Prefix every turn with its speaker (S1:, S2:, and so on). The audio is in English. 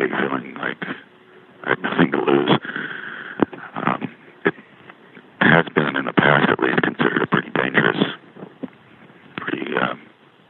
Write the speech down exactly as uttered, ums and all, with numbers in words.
S1: Friday feeling like I had nothing to lose. Um, it has been in the past, at